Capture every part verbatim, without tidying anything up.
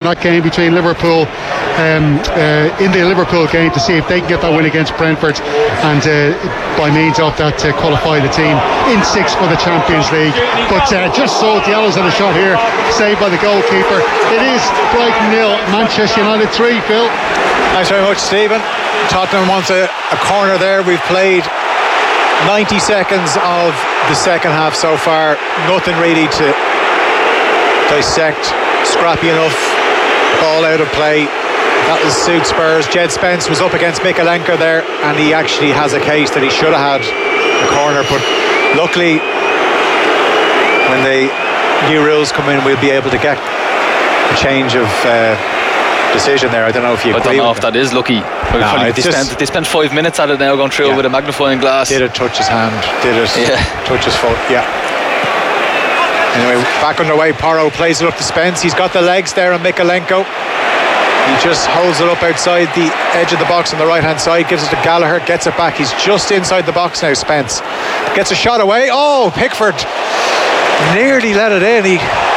that game between Liverpool um, uh, in the Liverpool game to see if they can get that win against Brentford, and uh, by means of that uh, qualify the team in six for the Champions League. But uh, just so Diallo's had a shot here, saved by the goalkeeper. It is Brighton nil, Manchester United three. Phil. Thanks very much, Stephen. Tottenham wants a, a corner there. We've played ninety seconds of the second half so far. Nothing really to dissect. Scrappy enough, ball out of play. That will suit Spurs. Jed Spence was up against Mikalenko there, and he actually has a case that he should have had a corner, but luckily when the new rules come in we'll be able to get a change of uh, decision there. I don't know if you agree. I don't know with if that is lucky. No, they, spent, they spent five minutes at it now, going through yeah. it with a magnifying glass. Did it touch his hand? Did it yeah. touch his foot? Yeah. Anyway, back underway. Porro plays it up to Spence. He's got the legs there on Mikalenko. He just holds it up outside the edge of the box on the right hand side, gives it to Gallagher, gets it back. He's just inside the box now. Spence gets a shot away. Oh, Pickford nearly let it in. He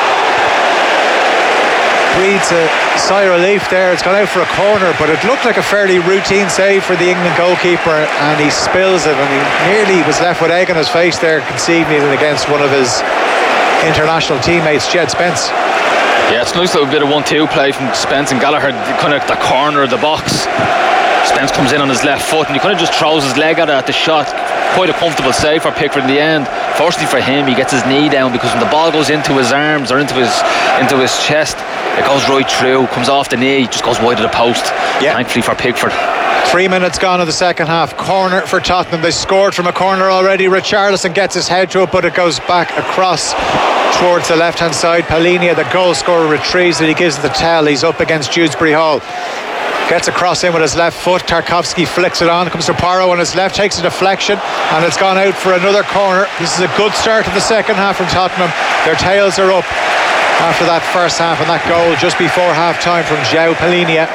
breathes a sigh of relief there. It's gone out for a corner, but it looked like a fairly routine save for the England goalkeeper, and he spills it, and he nearly was left with egg on his face there, conceding it against one of his international teammates, Jed Spence. Yeah, it's nice little bit of one two play from Spence and Gallagher, kind of the corner of the box. Spence comes in on his left foot and he kind of just throws his leg at it at the shot. Quite a comfortable save for Pickford in the end. Fortunately for him, he gets his knee down, because when the ball goes into his arms or into his into his chest, it goes right through, comes off the knee, just goes wide of the post. Yeah. Thankfully for Pickford. Three minutes gone in the second half. Corner for Tottenham. They scored from a corner already. Richarlison gets his head to it, but it goes back across towards the left hand side. Palhinha, the goal scorer, retrieves it. He gives it the tell. He's up against Dewsbury Hall. Gets across in with his left foot. Tarkowski flicks it on. Comes to Porro on his left, takes a deflection, and it's gone out for another corner. This is a good start to the second half from Tottenham. Their tails are up after that first half, and that goal just before half time from João Palhinha.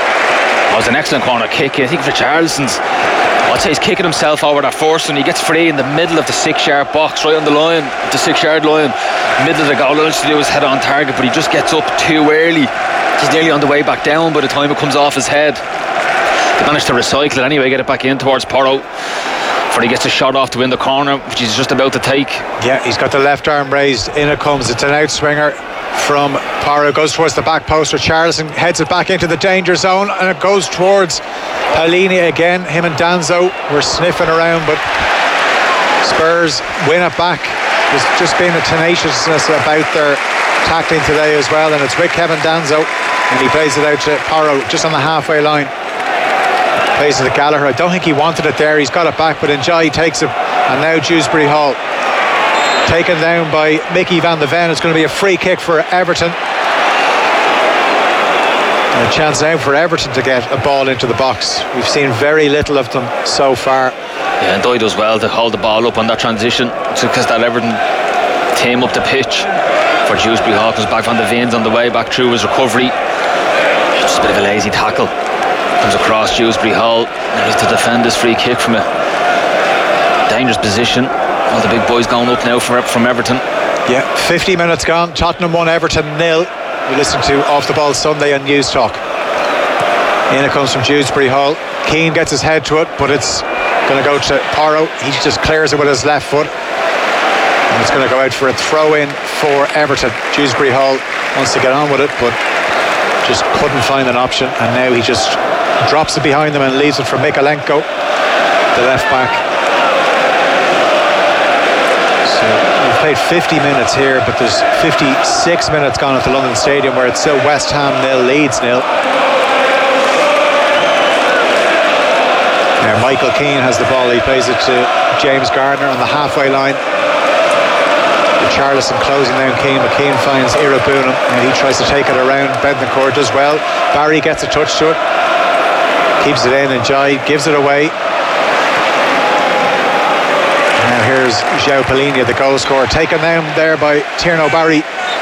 It was an excellent corner kick. I think Richarlison's, I'd say he's kicking himself over that first one. He gets free in the middle of the six yard box, right on the line, the six yard line, middle of the goal. All he has to do is head on target, but he just gets up too early. He's nearly on the way back down by the time it comes off his head. They managed to recycle it anyway, get it back in towards Porro, before he gets a shot off to win the corner, which he's just about to take. Yeah, he's got the left arm raised. In it comes. It's an outswinger from Porro. Goes towards the back post. Richarlison heads it back into the danger zone, and it goes towards Palhinha again. Him and Danzo were sniffing around, but Spurs win it back. There's just been a tenaciousness about their tackling today as well, and it's with Kevin Danzo, and he plays it out to Porro just on the halfway line. Plays it to Gallagher. I don't think he wanted it there. He's got it back, but Njai takes it, and now Dewsbury Hall taken down by Mickey van de Ven. It's going to be a free kick for Everton, and a chance now for Everton to get a ball into the box. We've seen very little of them so far. Yeah, and Doyle does well to hold the ball up on that transition, because that Everton team up the pitch for Dewsbury Hall. Comes back Van de Ven's on the way back through his recovery. Just a bit of a lazy tackle. Comes across Dewsbury Hall. Now he's to defend this free kick from a dangerous position. All the big boys going up now from, from Everton. Yeah, fifty minutes gone. Tottenham one, Everton nil. You listen to Off the Ball Sunday on News Talk. In it comes from Dewsbury Hall. Keane gets his head to it, but it's going to go to Porro. He just clears it with his left foot, and it's going to go out for a throw in for Everton. Dewsbury Hall wants to get on with it, but just couldn't find an option, and now he just drops it behind them and leaves it for Mikalenko, the left back. So we've played fifty minutes here, but there's fifty-six minutes gone at the London Stadium, where it's still West Ham nil, Leeds nil. Now Michael Keane has the ball. He plays it to James Gardner on the halfway line. Richarlison closing down Keane, but Keane finds Irabunum, and he tries to take it around. Bentancur does well. Barry gets a touch to it, keeps it in, and Jai gives it away. Now here's João Palhinha, the goal scorer, taken down there by Tierno Barry,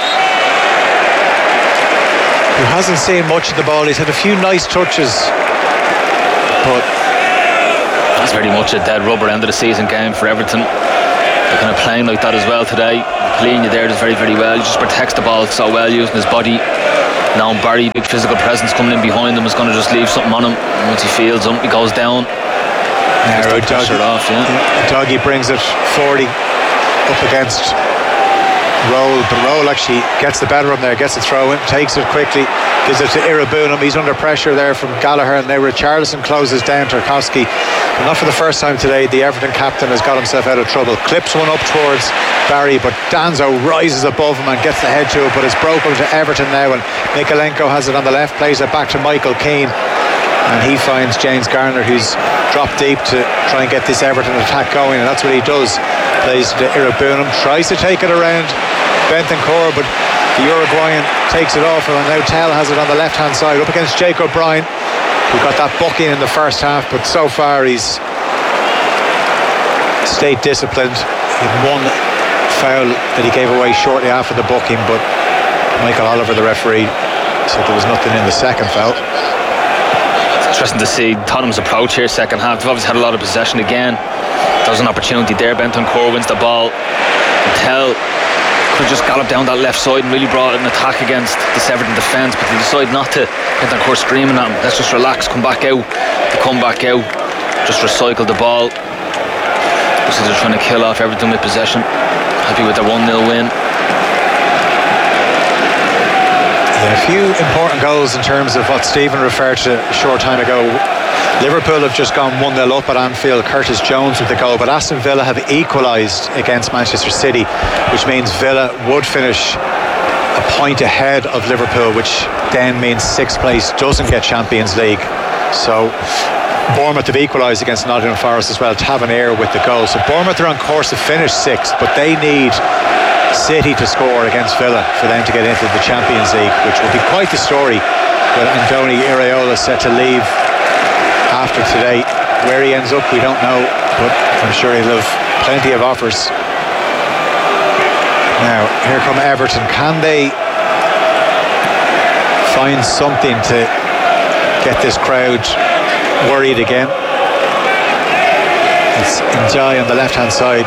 who hasn't seen much of the ball. He's had a few nice touches, but that's very much a dead rubber end of the season game for Everton. They're kind of playing like that as well today. Palhinha there does very, very well. He just protects the ball so well, using his body. Now Barry, big physical presence coming in behind him, is going to just leave something on him. Once he feels him, he goes down. Yeah, right, Dougie, off, yeah. Dougie brings it forty up against Roll, but Roll actually gets the better of him there, gets the throw in, takes it quickly, gives it to Irabunum. He's under pressure there from Gallagher, and now Richarlison closes down Tarkowski. But not for the first time today, the Everton captain has got himself out of trouble. Clips one up towards Barry, but Danzo rises above him and gets the head to it, but it's broken to Everton now, and Mikalenko has it on the left, plays it back to Michael Keane, and he finds James Garner, who's dropped deep to try and get this Everton attack going, and that's what he does. Plays to Irabunum, tries to take it around Bentancur, but the Uruguayan takes it off, and now Tell has it on the left hand side up against Jake O'Brien, who got that booking in the first half, but so far he's stayed disciplined. He had one foul that he gave away shortly after the booking, but Michael Oliver, the referee, said there was nothing in the second foul. It's interesting to see Tottenham's approach here second half. They've obviously had a lot of possession again. There was an opportunity there. Bentancur wins the ball. Tell could have just galloped down that left side and really brought an attack against this Everton defence, but they decide not to. Bentancur screaming at him, let's just relax, come back out. They come back out, just recycle the ball. So they're trying to kill off Everton with possession. Happy with their one nil win. Yeah, a few important goals in terms of what Stephen referred to a short time ago. Liverpool have just gone one nil up at Anfield. Curtis Jones with the goal, but Aston Villa have equalised against Manchester City, which means Villa would finish a point ahead of Liverpool, which then means sixth place doesn't get Champions League. So Bournemouth have equalised against Nottingham Forest as well. Tavernier with the goal. So Bournemouth are on course to finish sixth, but they need City to score against Villa for them to get into the Champions League, which will be quite the story. But Andoni Iraola set to leave after today. Where he ends up, we don't know, but I'm sure he'll have plenty of offers. Now, here come Everton. Can they find something to get this crowd worried again? It's Njai on the left-hand side.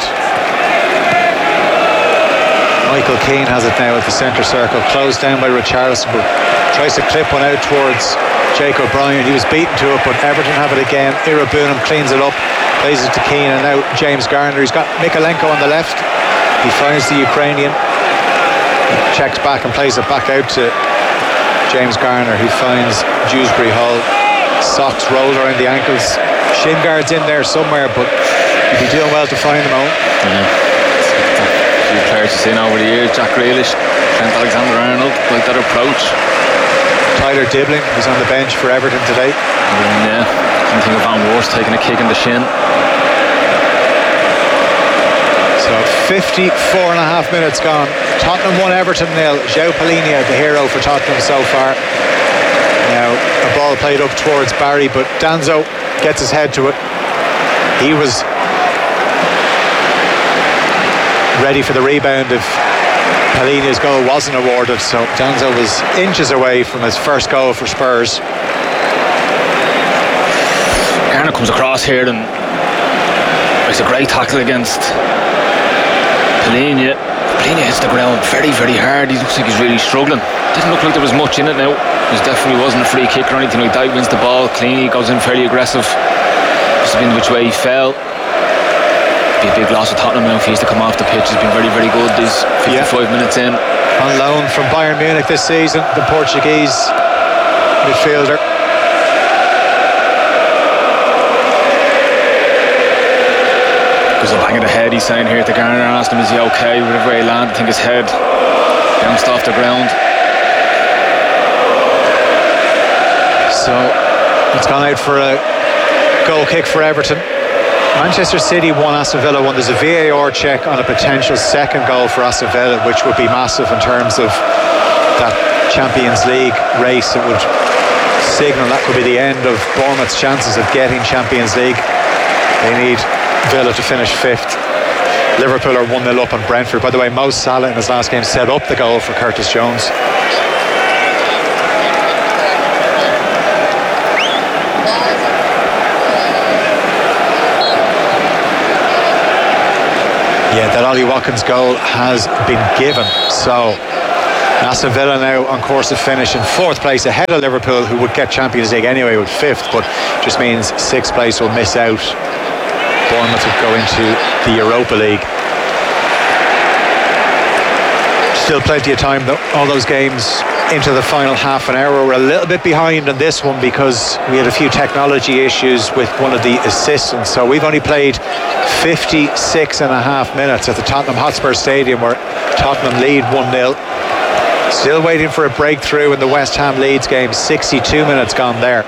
Michael Keane has it now at the centre circle, closed down by Richarlison, but tries to clip one out towards Jake O'Brien. He was beaten to it, but Everton have it again. Irabunum cleans it up, plays it to Keane, and now James Garner. He's got Mikalenko on the left. He finds the Ukrainian, he checks back and plays it back out to James Garner, who finds Dewsbury Hall. Socks rolled around the ankles. Shin guards in there somewhere, but he'd be doing well to find them out. Yeah. Few players you've seen over the years, Jack Grealish, Trent Alexander-Arnold, like that approach. Tyler Dibling, who's on the bench for Everton today. And, yeah, can't think of Van Worst taking a kick in the shin. So fifty-four and a half minutes gone. Tottenham won, Everton nil. João Palhinha, the hero for Tottenham so far. Now a ball played up towards Barry, but Danzo gets his head to it. He was ready for the rebound if Palhinha's goal wasn't awarded, so Danzo was inches away from his first goal for Spurs. Garner comes across here and makes a great tackle against Palhinha. Palhinha hits the ground very, very hard. He looks like he's really struggling. Didn't look like there was much in it now. It definitely wasn't a free kick or anything like that. He wins the ball cleanly, goes in fairly aggressive. Must have been which way he fell. Be a big loss of Tottenham now if he's to come off the pitch. He's been very, very good these fifty-five yeah. minutes in. On loan from Bayern Munich this season, the Portuguese midfielder. Goes a bang at the head, he's saying here to Garner, asked him is he okay, whatever way he landed. I think his head bounced off the ground. So it's gone out for a goal kick for Everton. Manchester City won, Aston Villa won. There's a V A R check on a potential second goal for Aston Villa, which would be massive in terms of that Champions League race. It would signal that could be the end of Bournemouth's chances of getting Champions League. They need Villa to finish fifth. Liverpool are one nil up on Brentford. By the way, Mo Salah in his last game set up the goal for Curtis Jones. Yeah, that Ollie Watkins goal has been given. So Aston Villa now on course to finish in fourth place ahead of Liverpool, who would get Champions League anyway with fifth, but just means sixth place will miss out. Bournemouth would go into the Europa League. Still plenty of time though. All those games into the final half an hour. We're a little bit behind on this one because we had a few technology issues with one of the assistants, so we've only played fifty-six and a half minutes at the Tottenham Hotspur Stadium, where Tottenham lead one nil. Still waiting for a breakthrough in the West Ham Leeds game. sixty-two minutes gone there.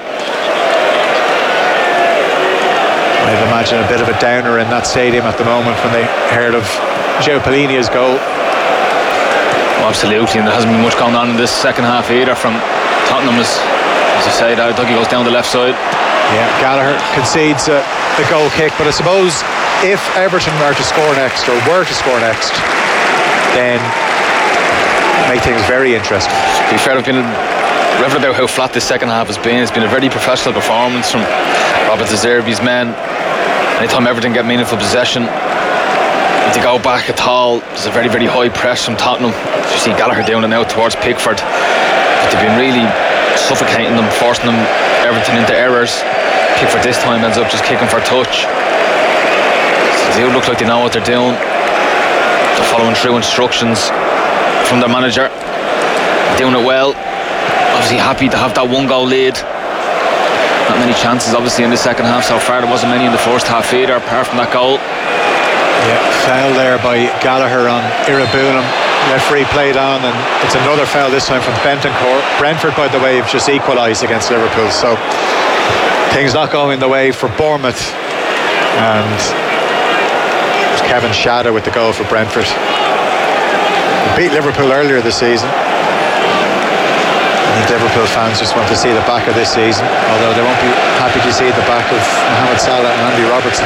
I'd imagine a bit of a downer in that stadium at the moment when they heard of Joe Palini's goal. Absolutely, and there hasn't been much going on in this second half either from Tottenham. As, as you say, that Dougie goes down the left side. Yeah, Gallagher concedes a, a goal kick, but I suppose if Everton were to score next, or were to score next, then make things very interesting. To be fair, I've been raving about how flat this second half has been. It's been a very professional performance from Robert De Zerbi's men. Anytime Everton get meaningful possession, if they go back at all, there's a very, very high press from Tottenham. You see Gallagher down and out towards Pickford, but they've been really suffocating them, forcing them Everton into errors. Pickford this time ends up just kicking for touch. So they look like they know what they're doing. They're following through instructions from their manager, doing it well. Obviously happy to have that one goal lead. Not many chances obviously in the second half so far. There wasn't many in the first half either, apart from that goal. Yeah, foul there by Gallagher on Irabunum. Referee played on, and it's another foul this time from Bentancur. Brentford, by the way, have just equalised against Liverpool, so things not going the way for Bournemouth. And it was Kevin Shadow with the goal for Brentford. They beat Liverpool earlier this season. I think Liverpool fans just want to see the back of this season, although they won't be happy to see the back of Mohamed Salah and Andy Robertson.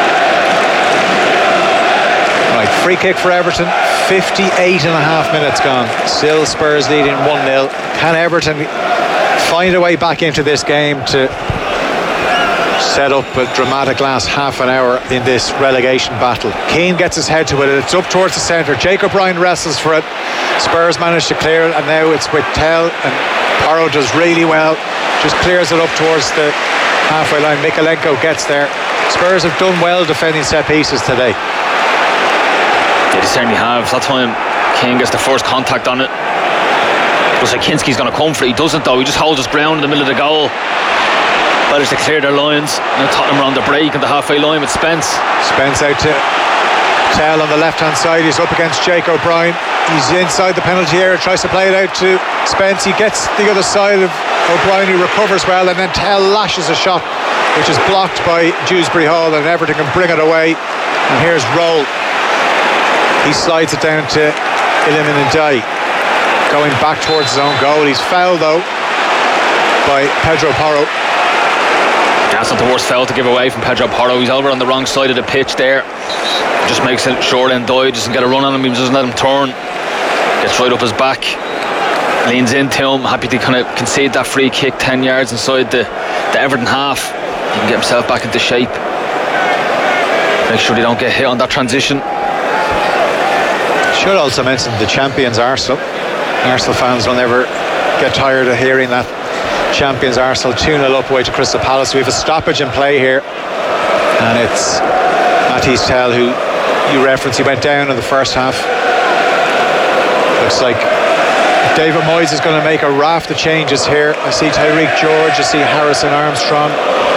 Right, free kick for Everton, fifty-eight and a half minutes gone. Still Spurs leading one nil. Can Everton find a way back into this game to set up a dramatic last half an hour in this relegation battle? Keane gets his head to it, it's up towards the centre. Jacob Ryan wrestles for it. Spurs manage to clear it, and now it's with Tell, and Porro does really well, just clears it up towards the halfway line. Mikalenko gets there. Spurs have done well defending set pieces today. Yeah, they certainly have. That time Keane gets the first contact on it. Looks like Kinski's going to come for it. He doesn't though. He just holds his ground in the middle of the goal. Managed to clear their lines. Now Tottenham are on the break on the halfway line with Spence. Spence out to Tell on the left hand side. He's up against Jake O'Brien. He's inside the penalty area, tries to play it out to Spence. He gets the other side of O'Brien, who recovers well, and then Tell lashes a shot which is blocked by Dewsbury Hall, and Everton can bring it away. And here's Roll. He slides it down to Iliman Ndiaye, going back towards his own goal. He's fouled though by Pedro Porro. That's not the worst foul to give away from Pedro Porro. He's over on the wrong side of the pitch there. Just makes it sure Ndiaye doesn't get a run on him. He doesn't let him turn. Gets right up his back. Leans into him. Happy to kind of concede that free kick ten yards inside the, the Everton half. He can get himself back into shape. Make sure they don't get hit on that transition. Should also mention the champions Arsenal. Arsenal fans will never get tired of hearing that. Champions Arsenal two nil up away to Crystal Palace. We have a stoppage in play here, and it's Matisse Tell, who you referenced. He went down in the first half. Looks like David Moyes is going to make a raft of changes here. I see Tyreek George, I see Harrison Armstrong.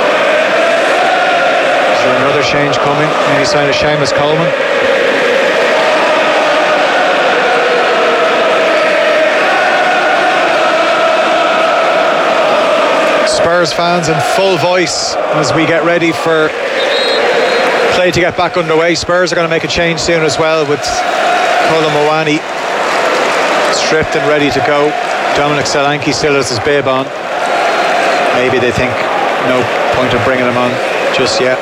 Is there another change coming? Any sign of Seamus Coleman? Spurs fans in full voice as we get ready for play to get back underway. Spurs are going to make a change soon as well, with Kolo Muani stripped and ready to go. Dominic Solanke still has his bib on. Maybe they think no point of bringing him on just yet.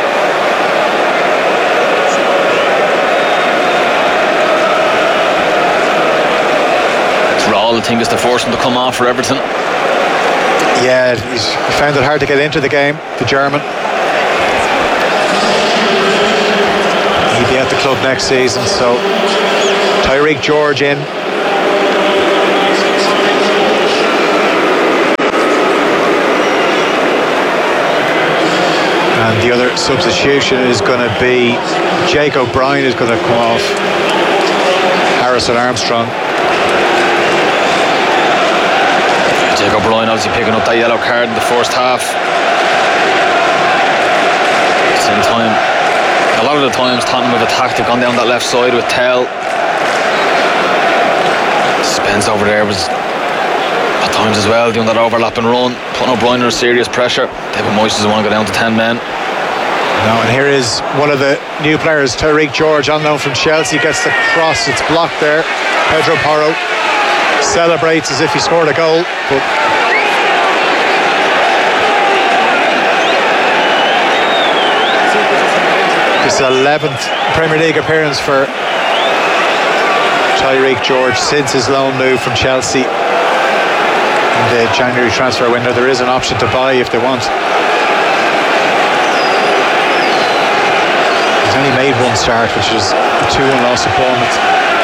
It's Raul, I think, is the first one to come off for Everton. Yeah, he's found it hard to get into the game, the German. He'll be at the club next season, so Tyreek George in. And the other substitution is going to be Jake O'Brien is going to come off Harrison Armstrong. Jake O'Brien obviously picking up that yellow card in the first half. At the same time, a lot of the times Tottenham have attacked, they've gone down that left side with Tell. Spence over there was at times as well doing that overlap and run, putting O'Brien under serious pressure. David Moyes doesn't want to go down to ten men. No, and here is one of the new players, Tyreek George, on loan from Chelsea, gets the cross, it's blocked there. Pedro Porro celebrates as if he scored a goal, but this eleventh Premier League appearance for Tyreek George since his loan move from Chelsea in the January transfer window. There is an option to buy if they want. He's only made one start, which is a two one loss to Bournemouth.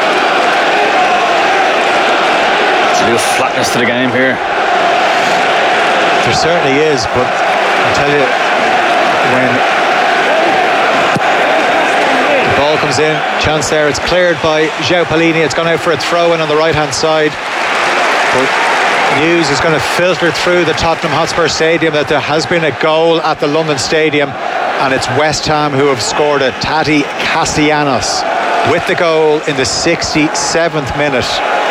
It's a real flatness to the game here. There certainly is, but I'll tell you, when the ball comes in, chance there, it's cleared by João Palhinha. It's gone out for a throw in on the right hand side, but news is going to filter through the Tottenham Hotspur Stadium that there has been a goal at the London Stadium, and it's West Ham who have scored it. Tati Castellanos with the goal in the sixty-seventh minute.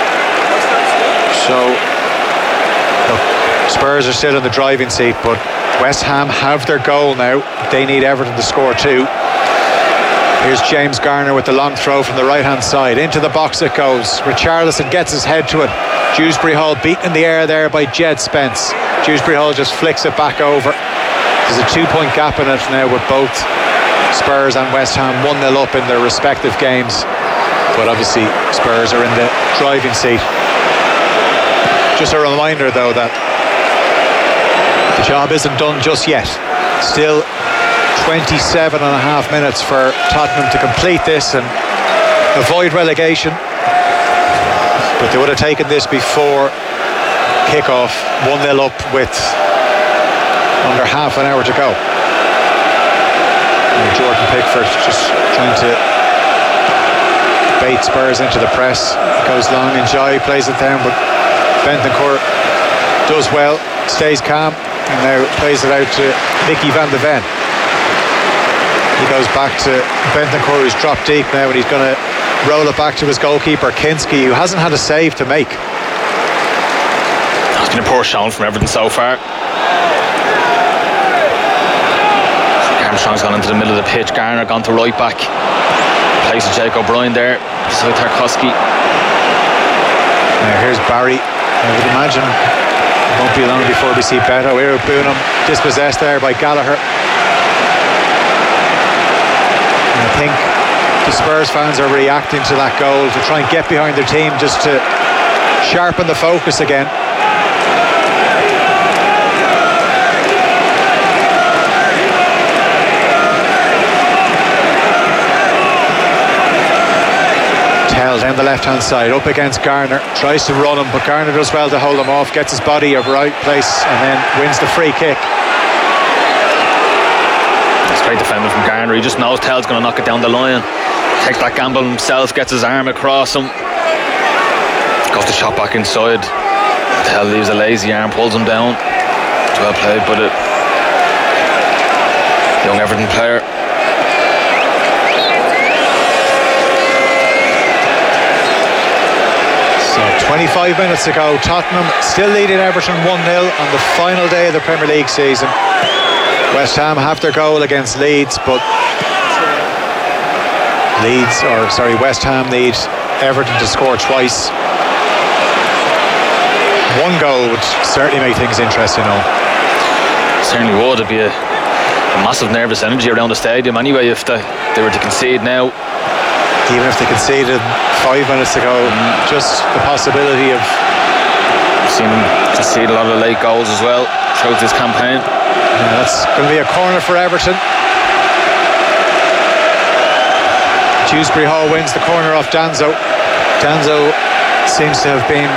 So look, Spurs are still in the driving seat, but West Ham have their goal now. They need Everton to score too. Here's James Garner with the long throw from the right hand side. Into the box it goes. Richarlison gets his head to it. Dewsbury Hall beaten in the air there by Jed Spence. Dewsbury Hall just flicks it back over. There's a two point gap in it now with both Spurs and West Ham one nil up in their respective games, but obviously Spurs are in the driving seat. Just a reminder though that the job isn't done just yet. Still twenty-seven and a half minutes for Tottenham to complete this and avoid relegation, but they would have taken this before kick-off, one nil up with under half an hour to go. And Jordan Pickford just trying to bait Spurs into the press. It goes long, Njai plays it down, but Bentancur does well, stays calm, and now plays it out to Mickey van de Ven. He goes back to Bentancur, who's dropped deep now, and he's going to roll it back to his goalkeeper Kinski, who hasn't had a save to make. It's been a poor showing from Everton so far. Armstrong's gone into the middle of the pitch. Garner gone to right back. Plays to Jake O'Brien there beside Tarkowski. Now here's Barry. I would imagine it won't be long before we see Beto Irobunim dispossessed there by Gallagher. And I think the Spurs fans are reacting to that goal to try and get behind their team, just to sharpen the focus again. Down the left hand side, up against Garner, tries to run him, but Garner does well to hold him off, gets his body at right place and then wins the free kick. It's great defending from Garner. He just knows Tell's going to knock it down the line, takes that gamble himself, gets his arm across him, goes the shot back inside. Tell leaves a lazy arm, pulls him down. It's well played, but it young Everton player. twenty-five minutes ago, Tottenham still leading Everton one nil on the final day of the Premier League season. West Ham have their goal against Leeds, but Leeds, or sorry, West Ham need Everton to score twice. One goal would certainly make things interesting on. Certainly would. It'd be a, a massive nervous energy around the stadium anyway if they, they were to concede now. Even if they conceded five minutes ago, mm. just the possibility of seeing them concede a lot of late goals as well throughout this campaign. Yeah, that's going to be a corner for Everton. Dewsbury Hall wins the corner off Danzo. Danzo seems to have been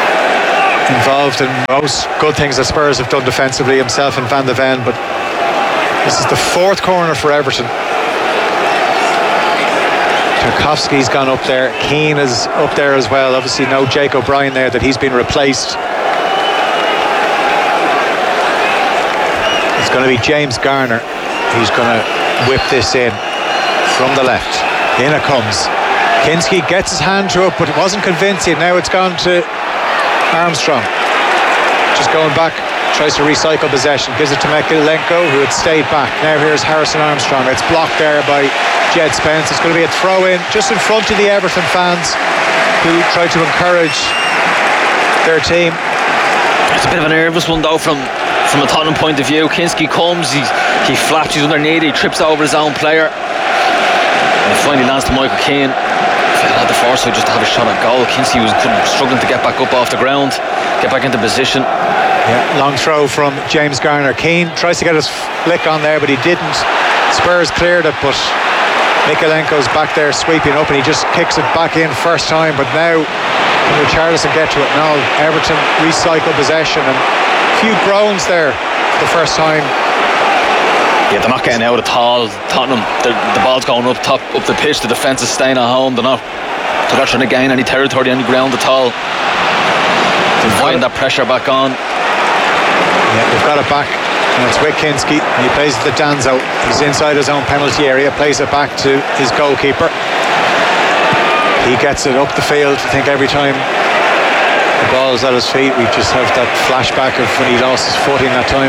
involved in most good things that Spurs have done defensively, himself and Van de Ven, but This is the fourth corner for Everton. Tarkowski's gone up there. Keane is up there as well. Obviously no Jake O'Brien there, that he's been replaced. It's going to be James Garner who's going to whip this in from the left. In it comes. Kinski gets his hand through it, but it wasn't convincing. Now it's gone to Armstrong. Just going back, tries to recycle possession, gives it to Mykolenko, who had stayed back. Now here's Harrison Armstrong. It's blocked there by Jed Spence. It's going to be a throw in just in front of the Everton fans, who try to encourage their team. It's a bit of a nervous one though from from a Tottenham point of view. Kinski comes, he, he flaps, he's underneath, he trips over his own player, and it finally lands to Michael Keane. If he had the foresight just to have a shot at goal, Kinski was struggling to get back up off the ground, get back into position. Yeah, long throw from James Garner. Keane tries to get his flick on there, but he didn't. Spurs cleared it, but Mykolenko's back there sweeping up, and he just kicks it back in first time. But now can Richarlison get to it? No, Everton recycle possession, and a few groans there for the first time. Yeah, they're not getting out at all. Tottenham, the, the ball's going up top, up the pitch. The defence is staying at home. They're not, they're not trying to gain any territory, any ground at all. They're fighting that pressure back on. Yeah, they've got it back, and it's with Kinski, and he plays it to Danzo. He's inside his own penalty area, plays it back to his goalkeeper. He gets it up the field. I think every time the ball is at his feet, we just have that flashback of when he lost his footing that time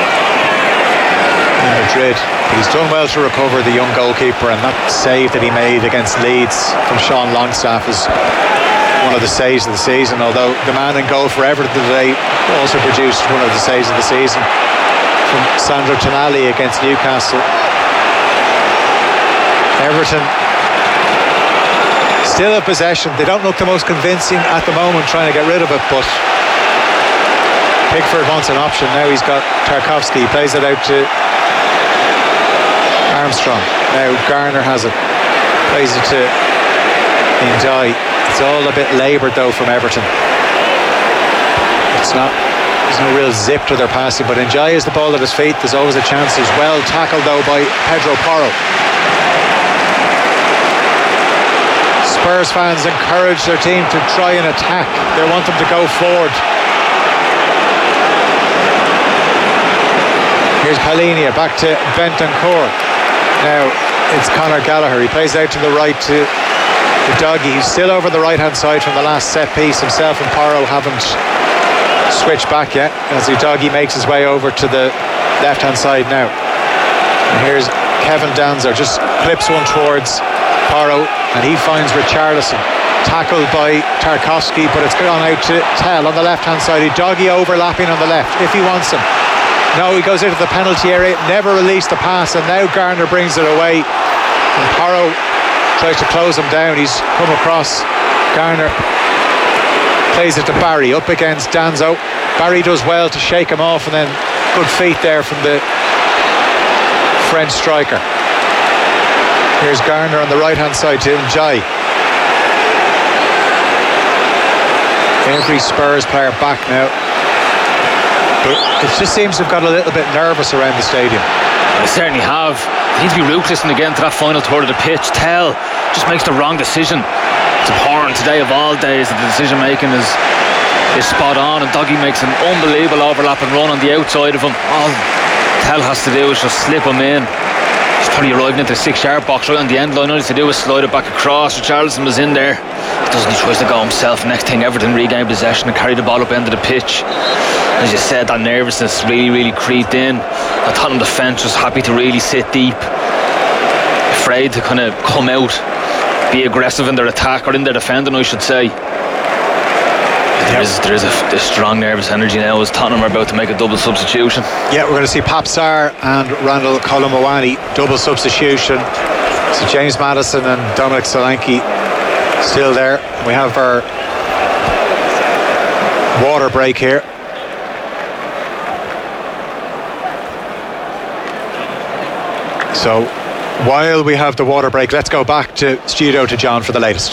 in Madrid. But he's done well to recover, the young goalkeeper, and that save that he made against Leeds from Sean Longstaff is one of the saves of the season, although the man in goal for Everton today also produced one of the saves of the season from Sandro Tonali against Newcastle. Everton still have possession. They don't look the most convincing at the moment, trying to get rid of it, but Pickford wants an option. Now he's got Tarkowski. He plays it out to Armstrong. Now Garner has it, plays it to Ndiaye. It's all a bit laboured though from Everton. It's not, there's no real zip to their passing, but Ndiaye has the ball at his feet. There's always a chance. He's well tackled though by Pedro Porro. Spurs fans encourage their team to try and attack. They want them to go forward. Here's Palhinha back to Bentancur. Now it's Conor Gallagher. He plays out to the right to Udogie. He's still over the right hand side from the last set piece. Himself and Porro haven't switched back yet, as Udogie makes his way over to the left hand side now. And here's Kevin Danzo, just clips one towards Porro, and he finds Richarlison, tackled by Tarkowski, but it's gone out to Tell on the left hand side. Udogie overlapping on the left if he wants him. No, he goes into the penalty area, never released the pass, and now Garner brings it away, and Porro tries to close him down. He's come across. Garner plays it to Barry up against Danzo. Barry does well to shake him off, and then good feet there from the French striker. Here's Garner on the right hand side to Ndiaye. Every Spurs player back now, but it just seems to have got a little bit nervous around the stadium. They certainly have. They need to be ruthless when they get into that final third of the pitch. Tell just makes the wrong decision. It's important today of all days that the decision making is is spot on, and Doggy makes an unbelievable overlap and run on the outside of him. All Tell has to do is just slip him in. He's probably arriving into the six yard box right on the end line. All he has to do is slide it back across. Richarlison was in there. He doesn't, he tries to go himself. Next thing, Everton regain possession and carry the ball up end of the pitch. As you said, that nervousness really, really creeped in. The Tottenham defence was happy to really sit deep, afraid to kind of come out, be aggressive in their attack, or in their defending, I should say. There is, there is a, a strong nervous energy now as Tottenham are about to make a double substitution. Yeah, we're going to see Pap Sarr and Randall Colomowani double substitution. So James Maddison and Dominic Solanke still there. We have our water break here. So while we have the water break, let's go back to studio to John for the latest.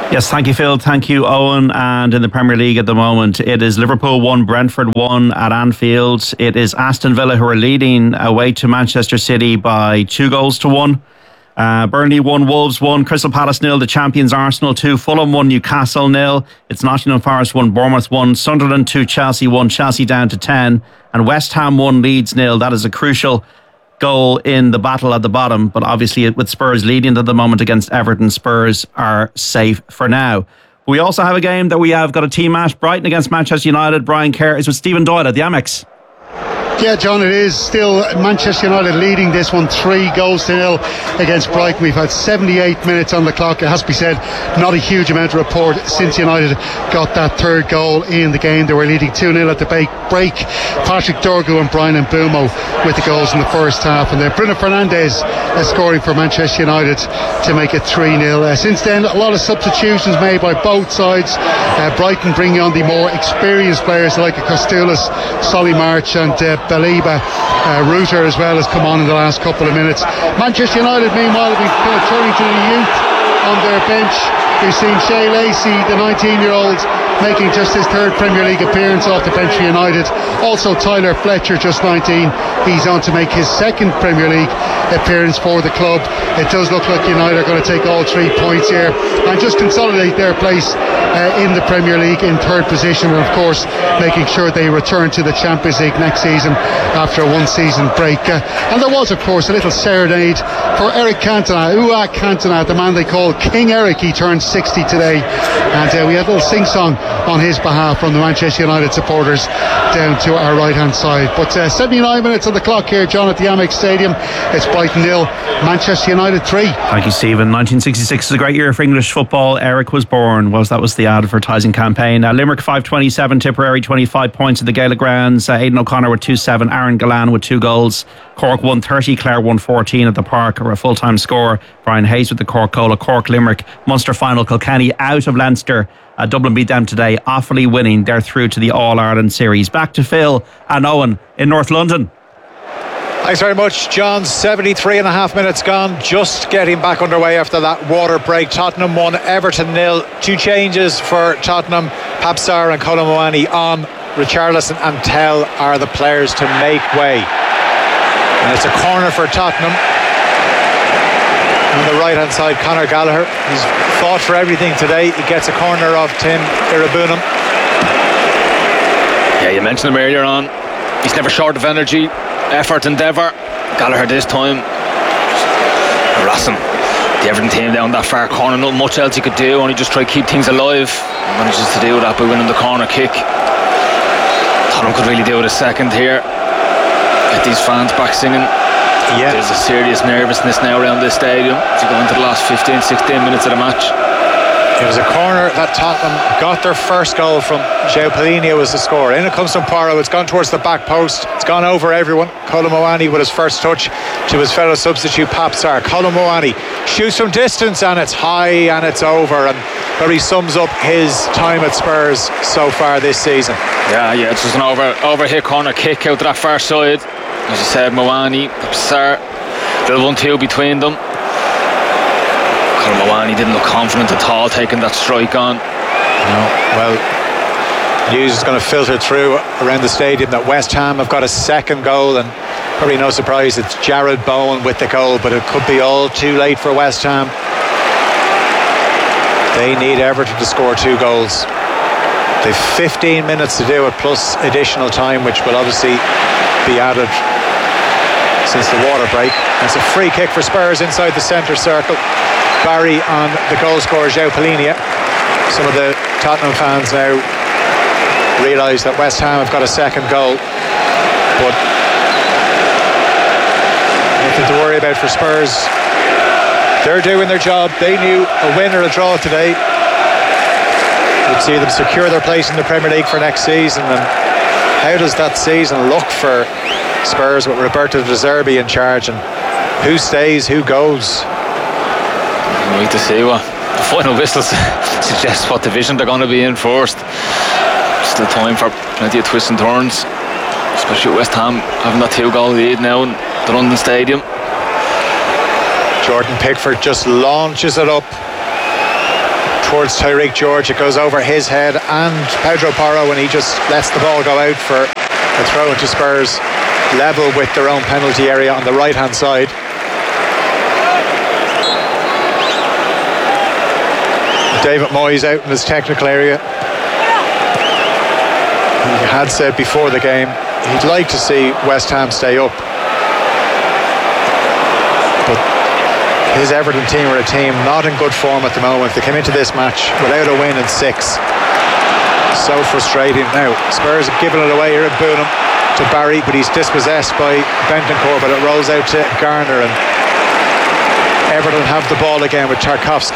Yes, thank you, Phil. Thank you, Owen. And in the Premier League at the moment, it is Liverpool one, Brentford one at Anfield. It is Aston Villa who are leading away to Manchester City by two goals to one. Uh, Burnley one, Wolves one, Crystal Palace nil, the champions Arsenal two, Fulham one, Newcastle nil. It's Nottingham Forest one, Bournemouth one, Sunderland two, Chelsea one, Chelsea down to ten, and West Ham one, Leeds nil. That is a crucial goal in the battle at the bottom, but obviously with Spurs leading at the moment against Everton, Spurs are safe for now. We also have a game that we have got a team match, Brighton against Manchester United. Brian Kerr is with Stephen Doyle at the Amex. Yeah, John, it is still Manchester United leading this one three goals to nil against Brighton. We've had seventy-eight minutes on the clock. It has to be said, not a huge amount to report since United got that third goal in the game. They were leading two nil at the break. Patrick Dorgu and Brian Mbeumo with the goals in the first half, and then Bruno Fernandes uh, scoring for Manchester United to make it three nil. Uh, since then, a lot of substitutions made by both sides. Uh, Brighton bringing on the more experienced players like Kostoulis, Solly March and uh, Baliba. uh, Reuter as well has come on in the last couple of minutes. Manchester United meanwhile have been kind of turning to the youth on their bench. We've seen Shea Lacey, the nineteen year old, making just his third Premier League appearance off the bench for United. Also Tyler Fletcher, just nineteen, he's on to make his second Premier League appearance for the club. It does look like United are going to take all three points here and just consolidate their place uh, in the Premier League in third position, and of course making sure they return to the Champions League next season after a one season break. Uh, and there was of course a little serenade for Eric Cantona, Ua Cantona, the man they call King Eric. He turned sixty today, and uh, we had a little sing-song on his behalf from the Manchester United supporters down to our right hand side. But uh, seventy-nine minutes on the clock here, John, at the Amex Stadium. It's Brighton nil, Manchester United three. Thank you, Stephen. nineteen sixty-six is a great year for English football. Eric was born, was that was the advertising campaign. uh, Limerick five twenty-seven, Tipperary twenty-five points at the Gaelic grounds. uh, Aidan O'Connor with two seven, Aaron Gallan with two goals. Cork one thirty, Clare one fourteen at the Park, or a full-time score. Brian Hayes with the Cork goal. Cork Limerick Munster final. Kilkenny out of Leinster. Uh, Dublin beat them today. Offaly winning. They're through to the All-Ireland series. Back to Phil and Owen in North London. Thanks very much, John. seventy-three and a half minutes gone, just getting back underway after that water break. Tottenham one, Everton nil. Two changes for Tottenham. Pape Sarr and Kolo Muani on. Richarlison and Tell are the players to make way. And it's a corner for Tottenham. On the right hand side, Conor Gallagher, he's fought for everything today. He gets a corner off Tim Irabunum. Yeah, you mentioned him earlier on. He's never short of energy, effort, endeavour. Gallagher this time harassing the Everton team down that far corner. Not much else he could do, only just try to keep things alive. He manages to do that by winning the corner kick. Tottenham could really do it a second here. Get these fans back singing. Yeah. There's a serious nervousness now around this stadium as you go into the last fifteen, sixteen minutes of the match. It was a corner that Tottenham got their first goal from. João Palhinha was the scorer. In it comes from Poirot. It's gone towards the back post. It's gone over everyone. Kolo Muani with his first touch to his fellow substitute Pape Sarr. Kolo Muani shoots from distance and it's high and it's over, and probably sums up his time at Spurs so far this season. Yeah, yeah, it's just an over over hit corner kick out to that far side. As you said, Muani, Pape Sarr, little one two between them. Kolo Muani didn't look confident at all taking that strike on. No, well, news is going to filter through around the stadium that West Ham have got a second goal, and probably no surprise it's Jared Bowen with the goal, but it could be all too late for West Ham. They need Everton to score two goals. They've fifteen minutes to do it plus additional time, which will obviously be added since the water break. It's a free kick for Spurs inside the centre circle. Barry on the goal scorer João Palhinha. Some of the Tottenham fans now realise that West Ham have got a second goal, but nothing to worry about for Spurs. They're doing their job. They knew a win or a draw today would see them secure their place in the Premier League for next season. And how does that season look for Spurs with Roberto De Zerbi in charge, and who stays, who goes? We'll wait to see what the final whistles suggest, what division they're going to be in first. Still time for plenty of twists and turns, especially with West Ham having that two goal lead now in the London Stadium. Jordan Pickford just launches it up towards Tyreek George. It goes over his head and Pedro Porro, and he just lets the ball go out for a throw into Spurs, level with their own penalty area on the right hand side. David Moyes out in his technical area. He had said before the game he'd like to see West Ham stay up, but his Everton team are a team not in good form at the moment. They came into this match without a win in six. So frustrating. Now Spurs have given it away here at Boonham to Barry, but he's dispossessed by Bentancur, but it rolls out to Garner, and Everton have the ball again with Tarkowski.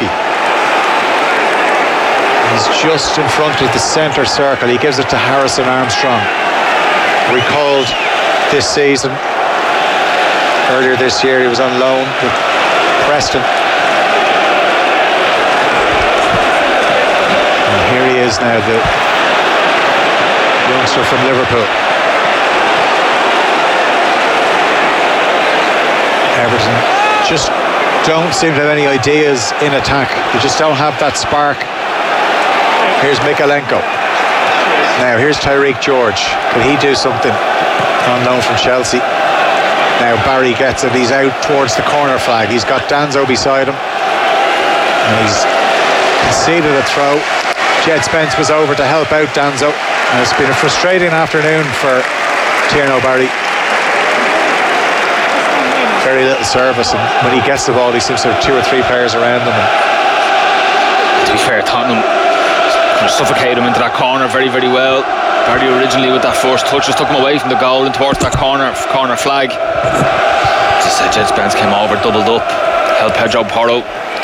He's just in front of the centre circle. He gives it to Harrison Armstrong, recalled this season. Earlier this year he was on loan with Preston, and here he is now, the youngster from Liverpool. Everton just don't seem to have any ideas in attack. They just don't have that spark. Here's Mikalenko. Now here's Tyreek George. Could he do something on loan from Chelsea? Now Barry gets it. He's out towards the corner flag. He's got Danzo beside him, and he's conceded a throw. Jed Spence was over to help out Danzo, and it's been a frustrating afternoon for Tierno Barry. Very little service, and when he gets the ball he seems to have two or three players around him. And to be fair, Tottenham kind of suffocated him into that corner very very well. Barry originally with that first touch just took him away from the goal and towards that corner corner flag. As I said, Jed Spence came over, doubled up, helped Pedro Porro.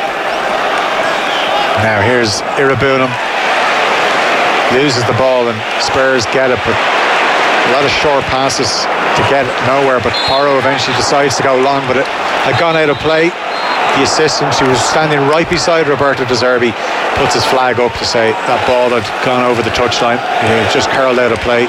Now here's Irabunum, loses the ball and Spurs get it, but a lot of short passes to get it nowhere, but Porro eventually decides to go long, but it had gone out of play. The assistant, who was standing right beside Roberto De Zerbi, puts his flag up to say that ball had gone over the touchline. It just curled out of play.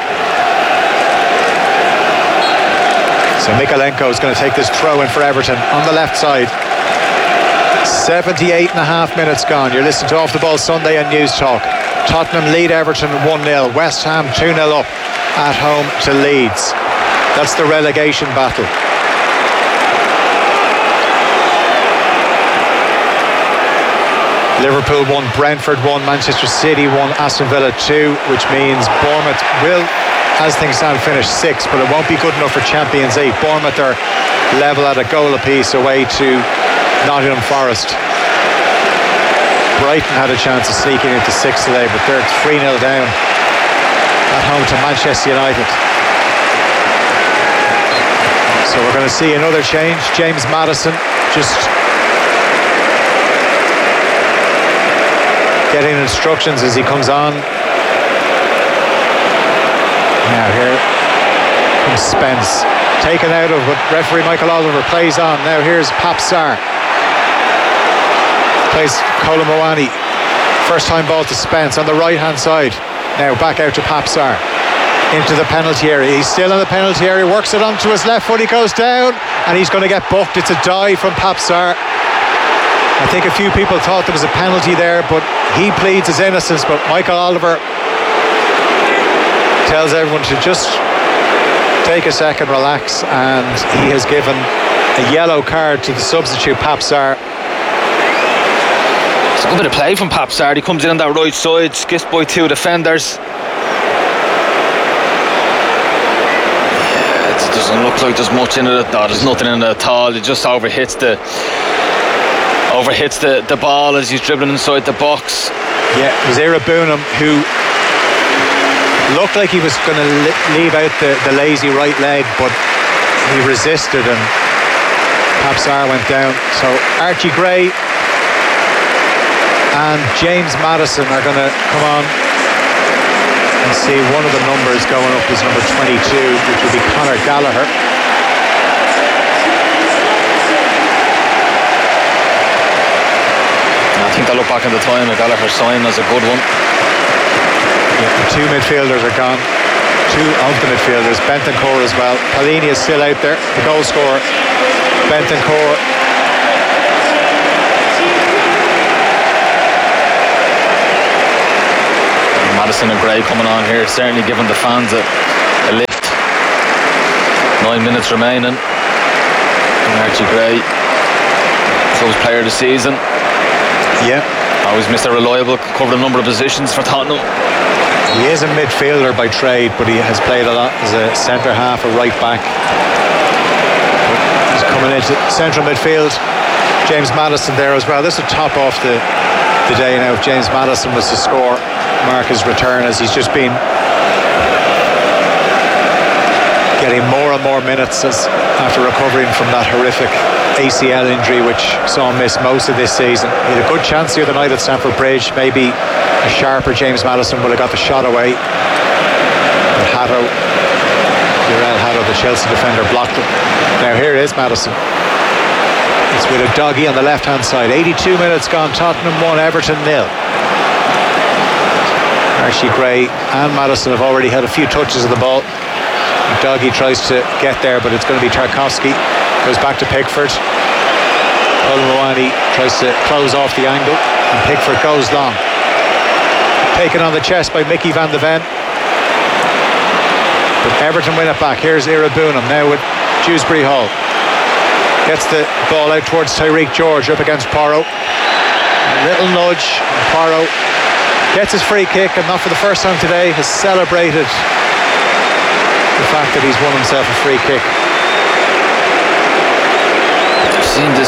So Mikalenko is going to take this throw in for Everton on the left side. seventy-eight and a half minutes gone. You're listening to Off the Ball Sunday on News Talk. Tottenham lead Everton one nil. West Ham two nil up at home to Leeds. That's the relegation battle. Liverpool won, Brentford won, Manchester City won, Aston Villa two, which means Bournemouth will, as things stand, finish sixth, but it won't be good enough for Champions League. Bournemouth are level at a goal apiece away to Nottingham Forest. Brighton had a chance of sneaking into sixth today, but they're three nil down at home to Manchester United. So we're going to see another change. James Maddison just getting instructions as he comes on. Now here comes Spence, taken out of, but referee Michael Oliver plays on. Now here's Pap Sarr, plays Colomboani. First time ball to Spence on the right hand side. Now back out to Pap Sarr into the penalty area. He's still in the penalty area, works it onto his left foot, he goes down and he's going to get booked. It's a dive from Pap Sarr. I think a few people thought there was a penalty there, but he pleads his innocence. But Michael Oliver tells everyone to just take a second, relax, and he has given a yellow card to the substitute Pap Sarr. It's a good bit of play from Pap Sarr. He comes in on that right side, skips by two defenders. Yeah, it doesn't look like there's much in it. No, there's nothing in it at all. It just overhits the overhits the, the ball as he's dribbling inside the box. Yeah, it was Irabunum who looked like he was going to li- leave out the, the lazy right leg, but he resisted and Pap Sarr went down. So Archie Gray and James Maddison are going to come on and see one of the numbers going up is number twenty-two, which will be Conor Gallagher. I think I look back at the time and Gallagher's sign as a good one. Yeah, the two midfielders are gone. Two of the midfielders, Bentancur as well. Palini is still out there, the goal scorer. Bentancur. Maddison and Gray coming on here, certainly giving the fans a, a lift. Nine minutes remaining. And Archie Gray, close player of the season. Yeah. Always Mister Reliable, covered a number of positions for Tottenham. He is a midfielder by trade, but he has played a lot as a centre half, a right back. He's coming into central midfield. James Maddison there as well. This will top off the, the day now if James Maddison was to score, mark his return, as he's just been getting more and more minutes as, after recovering from that horrific A C L injury which saw him miss most of this season. He had a good chance the other night at Stamford Bridge. Maybe a sharper James Maddison would have got the shot away, but Hatto, Uriel Hatto, the Chelsea defender, blocked him. Now here is Maddison. It's with a doggy on the left hand side. eighty-two minutes gone. Tottenham one, Everton nil. Archie Gray and Maddison have already had a few touches of the ball. Doggy tries to get there, but it's going to be Tarkowski. Goes back to Pickford. Olmowani tries to close off the angle, and Pickford goes long. Taken on the chest by Mickey van de Ven. But Everton win it back. Here's Irabunum now with Dewsbury Hall. Gets the ball out towards Tyreek George up against Porro. A little nudge. Porro gets his free kick, and not for the first time today has celebrated the fact that he's won himself a free kick. I've seen this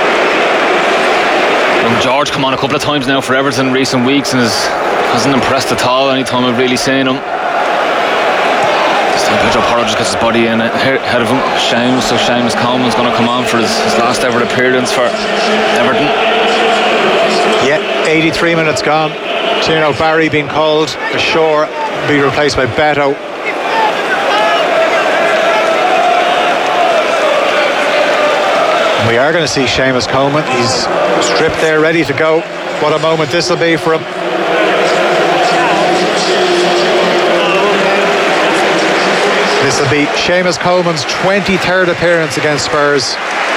young George come on a couple of times now for Everton in recent weeks, and has, hasn't impressed at all any time I've really seen him. This time Pedro Porro just gets his body in ahead of him. Seamus, so Seamus Coleman's going to come on for his, his last ever appearance for Everton. Yeah, eighty-three minutes gone. Tino Barry being called ashore, be replaced by Beto. We are going to see Seamus Coleman. He's stripped there, ready to go. What a moment this will be for him. This will be Seamus Coleman's twenty-third appearance against Spurs.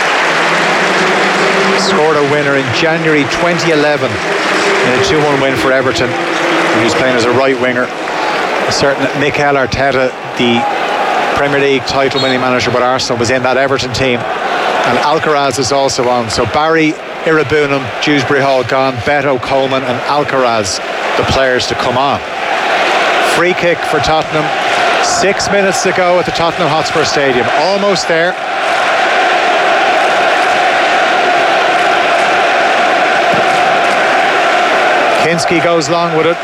Scored a winner in January twenty eleven in a two one win for Everton. He was playing as a right winger. A certain Mikel Arteta, the Premier League title winning manager with Arsenal, was in that Everton team. And Alcaraz is also on. So Barry, Irabunum, Dewsbury Hall gone, Beto, Coleman and Alcaraz the players to come on. Free kick for Tottenham. Six minutes to go at the Tottenham Hotspur Stadium. Almost there. Kinski goes long with it.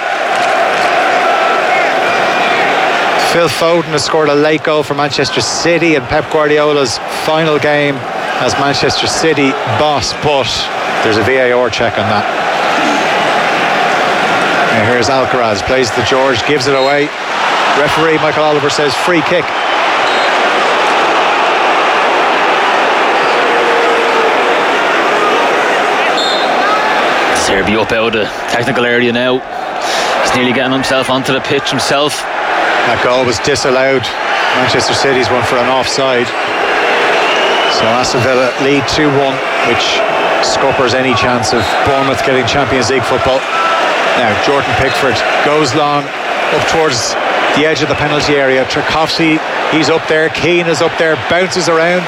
Phil Foden has scored a late goal for Manchester City in Pep Guardiola's final game as Manchester City boss, but there's a V A R check on that. And here's Alcaraz, plays to George, gives it away. Referee Michael Oliver says free kick. Serbi up out of the technical area now. He's nearly getting himself onto the pitch himself. That goal was disallowed. Manchester City's one for an offside. So Aston Villa lead two one, which scuppers any chance of Bournemouth getting Champions League football. Now Jordan Pickford goes long up towards the edge of the penalty area. Tarkowski, he's up there. Keane is up there, bounces around.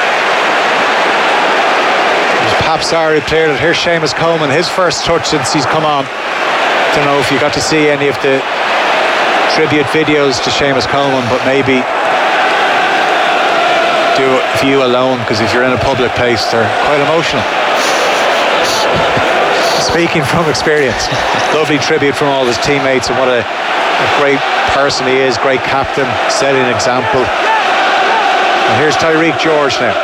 There's Pap Sarr who cleared it. Here's Seamus Coleman, his first touch since he's come on. Don't know if you got to see any of the tribute videos to Seamus Coleman, but maybe do a few alone, because if you're in a public place they're quite emotional. Speaking from experience. Lovely tribute from all his teammates, and what a, a great person he is, great captain, setting an example. And here's Tyreek George now.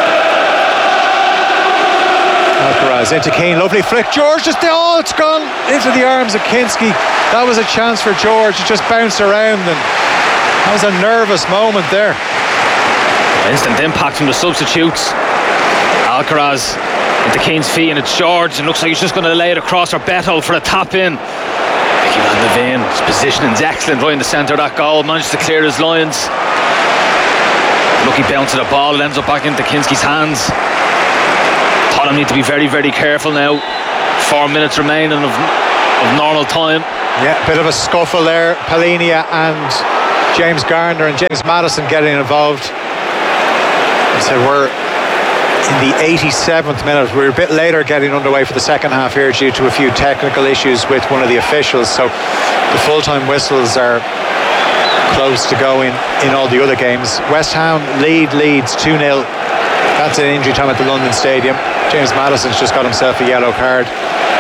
Alcaraz into Keane, lovely flick. George just, oh, it's gone into the arms of Kinski. That was a chance for George. It just bounced around, and that was a nervous moment there. Instant impact from the substitutes. Alcaraz into Keane's feet, and it's George, and looks like he's just going to lay it across or Beto for a tap in. Mickey van de Ven, his positioning's excellent right in the centre of that goal, managed to clear his lines. Lucky bounce of the ball, it ends up back into Kinski's hands. Tottenham need to be very, very careful now. Four minutes remaining of of normal time. Yeah, bit of a scuffle there. Polinia and James Garner and James Maddison getting involved. So we're in the eighty-seventh minute. We're a bit later getting underway for the second half here due to a few technical issues with one of the officials. So the full-time whistles are close to going in all the other games. West Ham lead Leeds two nil. That's an injury time at the London Stadium. James Maddison's just got himself a yellow card.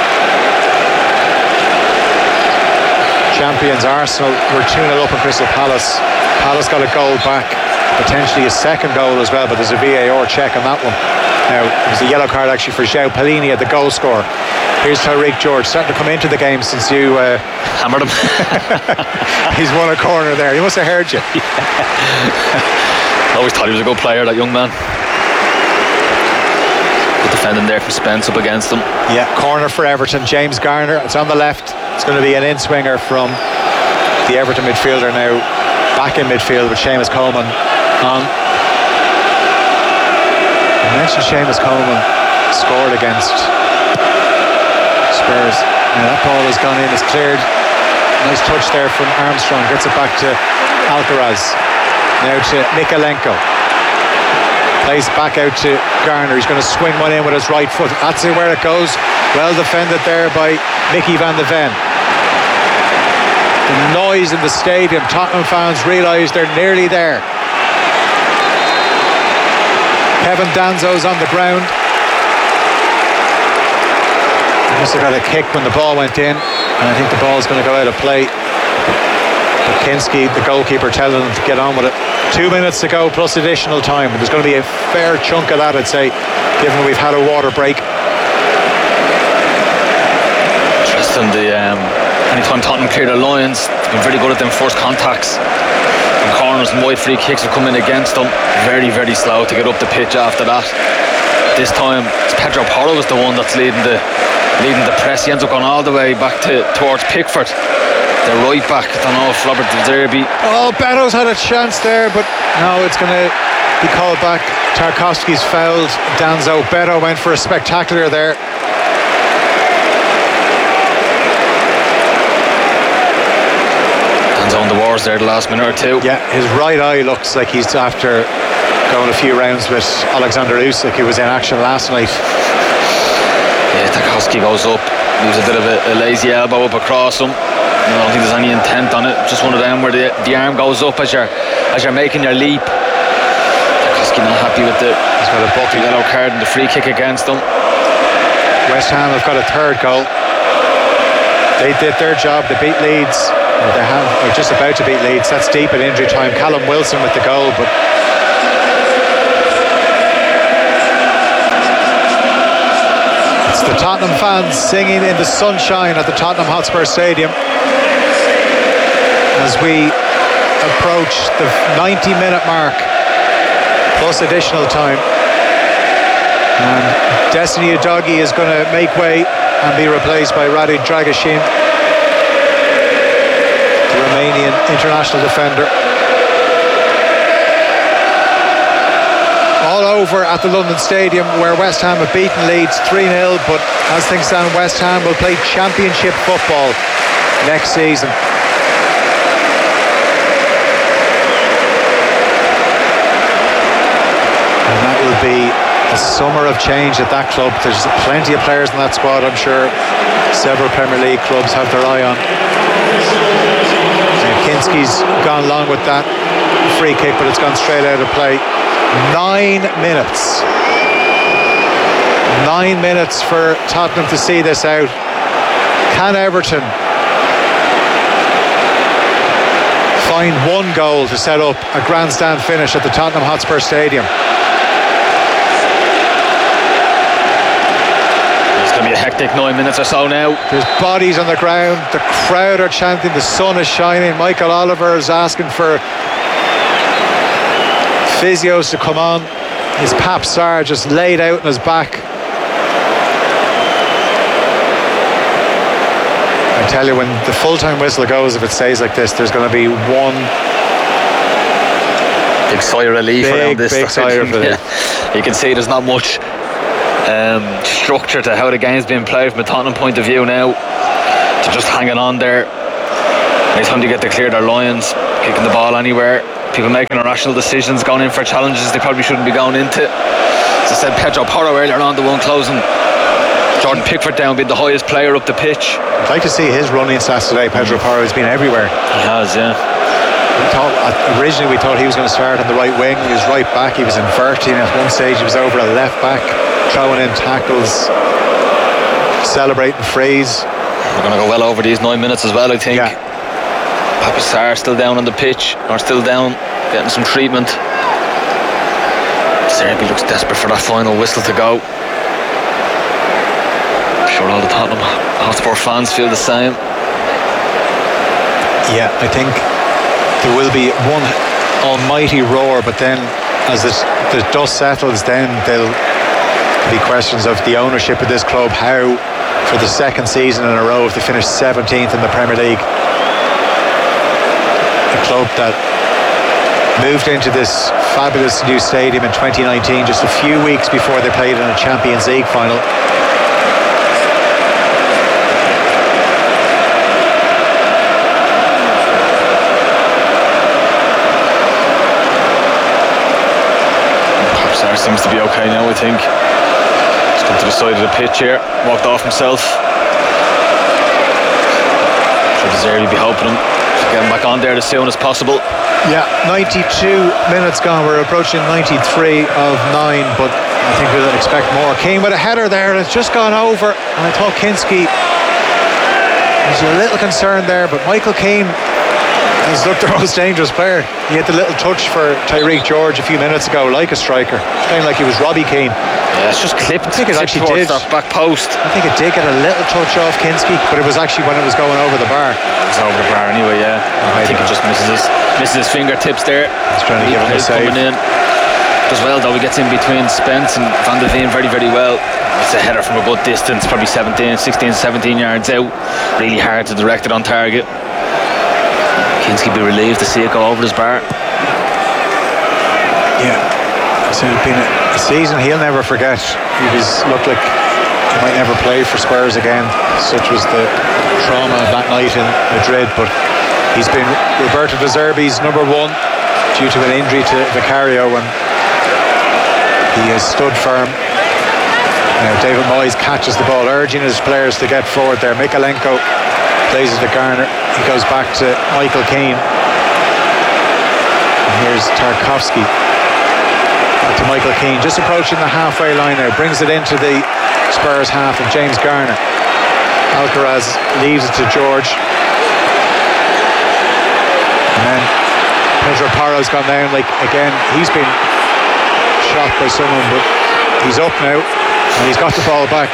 Champions Arsenal were two nil up in Crystal Palace. Palace got a goal back, potentially a second goal as well, but there's a V A R check on that one. Now, it was a yellow card actually for João Polinia, the goal scorer. Here's Tyreek George starting to come into the game since you uh, hammered him. He's won a corner there. He must have heard you. I always thought he was a good player, that young man. Good defending there from Spence up against him. Yeah, corner for Everton. James Garner. It's on the left. It's going to be an in-swinger from the Everton midfielder now. Back in midfield with Seamus Coleman on. I mentioned Seamus Coleman scored against Spurs. Now that ball has gone in, it's cleared. Nice touch there from Armstrong. Gets it back to Alcaraz. Now to Mikalenko. Plays back out to Garner. He's going to swing one in with his right foot. That's where it goes. Well defended there by Mickey van de Ven. The noise in the stadium. Tottenham fans realise they're nearly there. Kevin Danzo's on the ground. He must have got a kick when the ball went in, and I think the ball's going to go out of play. But Kinski, the goalkeeper, telling him to get on with it. Two minutes to go plus additional time. There's going to be a fair chunk of that, I'd say, given we've had a water break. Interesting. The um, anytime Tottenham clear the lines, they've been very good at them first contacts. And corners and wide free kicks have come in against them. Very, very slow to get up the pitch after that. This time, it's Pedro Porro is the one that's leading the leading the press. He ends up going all the way back to towards Pickford. The right back. I don't know if Robert De Zerbi. Oh, Beto's had a chance there, but no, it's going to be called back. Tarkowski's fouled Danzo. Beto went for a spectacular there. Danzo on the wars there the last minute or two. Yeah, his right eye looks like he's after going a few rounds with Alexander Usyk, who was in action last night. Yeah, Tarkowski goes up. Leaves a bit of a, a lazy elbow up across him. I don't think there's any intent on it. Just one of them where the, the arm goes up as you're as you're making your leap. Tarkowski not happy with the He's got a bucket. yellow card and the free kick against them. West Ham have got a third goal. They did their job. They beat Leeds. Or they have, or just about to beat Leeds. That's deep at injury time. Callum Wilson with the goal, but it's the Tottenham fans singing in the sunshine at the Tottenham Hotspur Stadium as we approach the ninety minute mark plus additional time. And Destiny Udogie is going to make way and be replaced by Radid Dragashin, the Romanian international defender. All over at the London Stadium, where West Ham have beaten Leeds three nil, but as things stand, West Ham will play championship football next season. And that will be a summer of change at that club. There's plenty of players in that squad, I'm sure several Premier League clubs have their eye on. Kinski's gone along with that free kick, but it's gone straight out of play. Nine minutes. Nine minutes for Tottenham to see this out. Can Everton find one goal to set up a grandstand finish at the Tottenham Hotspur Stadium? It's going to be a hectic nine minutes or so now. There's bodies on the ground. The crowd are chanting, the sun is shining. Michael Oliver is asking for physios to come on. His Pap Sar just laid out on his back. I tell you, when the full-time whistle goes, if it stays like this, there's going to be one big sigh of relief big, around this. Big sigh of relief. Yeah. You can see there's not much um, structure to how the game's being played from a Tottenham point of view now. They're just hanging on there. Anytime they get to clear their lines, kicking the ball anywhere, people making irrational decisions, going in for challenges they probably shouldn't be going into. As I said, Pedro Porro earlier on, the one closing Jordan Pickford down, being the highest player up the pitch. I'd like to see his running stats today. Pedro Porro has been everywhere. He has, yeah. We thought, originally we thought he was going to start on the right wing. He was right back. He was inverting at one stage. He was over a left back, throwing in tackles, celebrating frees. We're going to go well over these nine minutes as well, I think. Yeah. Papi Sarr still down on the pitch, or still down, getting some treatment. Serbi looks desperate for that final whistle to go. I'm sure all the Tottenham Hotspur fans feel the same. Yeah, I think there will be one almighty roar, but then as the, the dust settles, then there'll be questions of the ownership of this club. How, for the second season in a row, if they finish seventeenth in the Premier League, a club that moved into this fabulous new stadium in twenty nineteen, just a few weeks before they played in a Champions League final. Seems to be okay now, I think. He's come to the side of the pitch here, walked off himself. Sure Deserby be helping him to get him back on there as soon as possible. Yeah, ninety-two minutes gone. We're approaching ninety-three of nine, but I think we'll expect more. Keane with a header there, and it's just gone over. And I thought Kinski was a little concerned there, but Michael Keane has looked the most dangerous player. He had the little touch for Tyreek George a few minutes ago, like a striker. It's kind of like he was Robbie Keane. Yeah, it's just clipped. I think it actually did. That back post. I think it did get a little touch off Kinski, but it was actually when it was going over the bar. It was over the bar anyway, yeah. Oh, I think it just misses his, misses his fingertips there. He's trying to give him a save. Coming in. Does well though, he gets in between Spence and Van de Ven very, very well. It's a header from a good distance, probably seventeen, sixteen, seventeen yards out. Really hard to direct it on target. Kinski be relieved to see it go over his bar. Yeah, so it's been a, a season he'll never forget. He was looked like he might never play for Spurs again. Such was the trauma of that night in Madrid. But he's been Roberto De Zerbi's number one due to an injury to Vicario, and he has stood firm. Now David Moyes catches the ball, urging his players to get forward there. Mikalenko plays it to Garner. He goes back to Michael Keane. And here's Tarkowski. Back to Michael Keane, just approaching the halfway line now. Brings it into the Spurs half of James Garner. Alcaraz leaves it to George. And then Pedro Porro's gone down. Like again, he's been shot by someone, but he's up now. And he's got the ball back.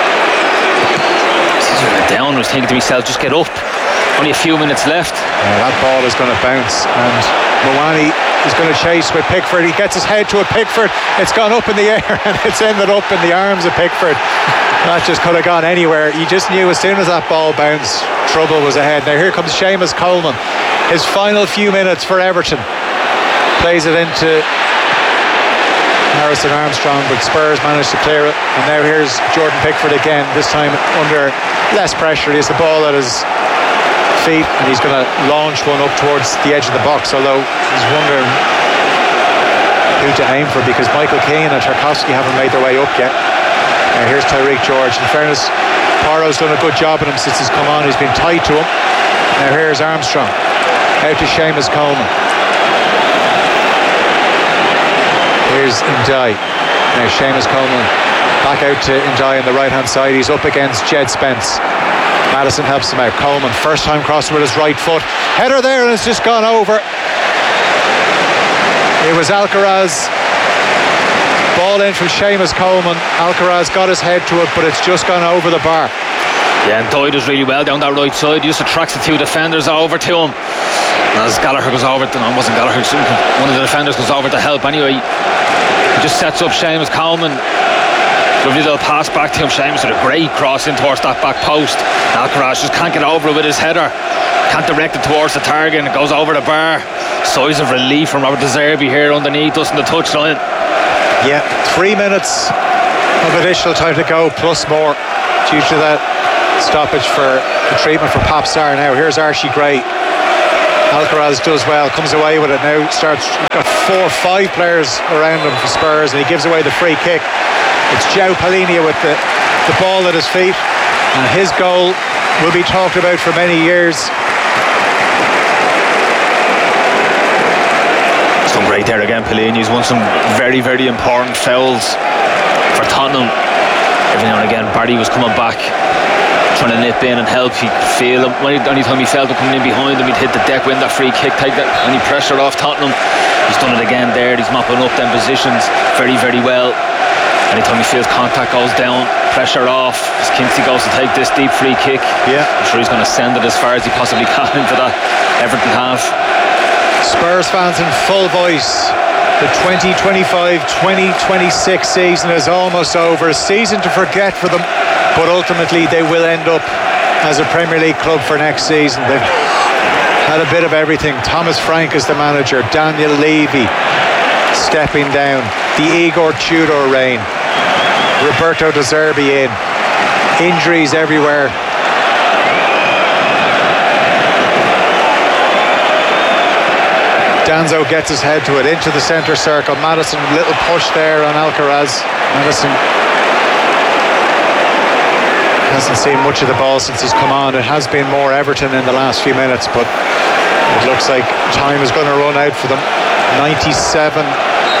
Down, I was thinking to myself, just get up. Only a few minutes left. Yeah, that ball is going to bounce, and Mawani is going to chase with Pickford. He gets his head to a Pickford. It's gone up in the air, and it's ended up in the arms of Pickford. That just could have gone anywhere. You just knew as soon as that ball bounced, trouble was ahead. Now here comes Seamus Coleman. His final few minutes for Everton. Plays it into Harrison Armstrong, but Spurs managed to clear it. And now here's Jordan Pickford again, this time under less pressure. He has the ball at his feet, and he's going to launch one up towards the edge of the box, although he's wondering who to aim for, because Michael Keane and Tarkowski haven't made their way up yet. Now here's Tyreek George. In fairness, Porro's done a good job on him since he's come on. He's been tight to him. Now here's Armstrong out to Seamus Coleman. Here's Ndiaye. Now Seamus Coleman back out to Ndiaye on the right hand side. He's up against Jed Spence. Maddison helps him out. Coleman first time crossing with his right foot. Header there, and it's just gone over. It was Alcaraz. Ball in from Seamus Coleman. Alcaraz got his head to it, but it's just gone over the bar. Yeah, and Doyle does really well down that right side. He just attracts the two defenders over to him. And as Gallagher goes over, no, it wasn't Gallagher, one of the defenders goes over to help anyway. He just sets up Seamus Coleman. Lovely little pass back to him. Seamus with a great cross in towards that back post. Alcaraz just can't get over it with his header. Can't direct it towards the target, and it goes over the bar. Sighs of relief from Robert De Zerbi here underneath us in the touchline. Yeah, three minutes of additional time to go, plus more, due to that stoppage for the treatment for Popstar now. Here's Archie Gray. Alcaraz does well, comes away with it now, starts, got four or five players around him for Spurs, and he gives away the free kick. It's João Palhinha with the, the ball at his feet, and his goal will be talked about for many years. Some great there again, Palhinha. He's won some very, very important fouls for Tottenham. Every now and again, Barry was coming back, trying to nip in and help. He could feel him. Any time he felt him coming in behind him, he'd hit the deck, win that free kick, take that any pressure off Tottenham. He's done it again there. He's mopping up them positions very, very well. Anytime he feels contact goes down, pressure off, as Kinsey goes to take this deep free kick, yeah, I'm sure he's going to send it as far as he possibly can into that Everton half. Spurs fans in full voice. The twenty twenty-five twenty twenty-six season is almost over. A season to forget for them, but ultimately they will end up as a Premier League club for next season. They've had a bit of everything. Thomas Frank is the manager, Daniel Levy stepping down, the Igor Tudor reign, Roberto De Zerbi in, injuries everywhere. Danzo gets his head to it, into the centre circle. Maddison, little push there on Alcaraz. Maddison hasn't seen much of the ball since he's come on. It has been more Everton in the last few minutes, but it looks like time is going to run out for them. ninety-seven